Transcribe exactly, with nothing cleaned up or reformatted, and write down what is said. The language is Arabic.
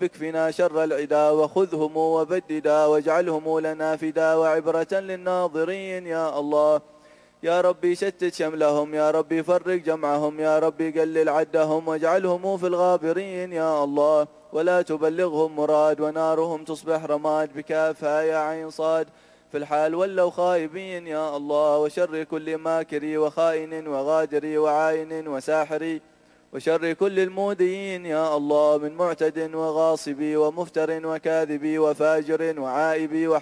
رب اكفنا شر العدا وخذهم وبددا واجعلهم لنا فدا وعبرة للناظرين يا الله. يا ربي شتت شملهم، يا ربي فرق جمعهم، يا ربي قلل عدهم واجعلهم في الغابرين يا الله. ولا تبلغهم مراد ونارهم تصبح رماد بكافها يا عين صاد. في الحال ولوا خائبين يا الله. وشر كل ماكري وخائن وغادري وعاين وساحري، وشر كل الموديين يا الله، من معتد وغاصبي ومفتر وكاذبي وفاجر وعائبي وحق